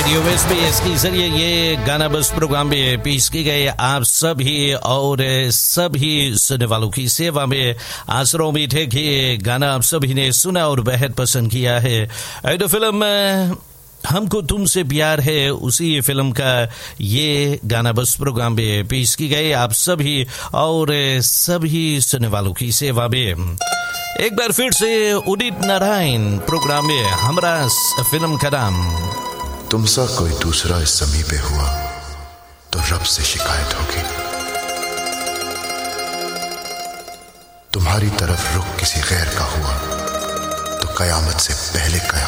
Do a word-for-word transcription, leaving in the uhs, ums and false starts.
Radio waste पे इसके जरिए ये गाना बस प्रोग्राम में पेश की गए आप सभी और सभी सुनने वालों की सेवा में। आशा उम्मीद है कि ये गाना आप सभी ने सुना और बेहद पसंद किया है। तो फिल्म हमको तुमसे प्यार है, उसी फिल्म का ये गाना बस प्रोग्राम में पेश की गई आप सभी और सभी सुनने वालों की सेवा में। एक बार फिर से उदित नारायण प्रोग्राम में हमारा फिल्म का नाम तुमसा कोई दूसरा इस ज़मीं पे हुआ तो रब से शिकायत होगी। तुम्हारी तरफ रुख किसी गैर का हुआ तो कयामत से पहले कयामत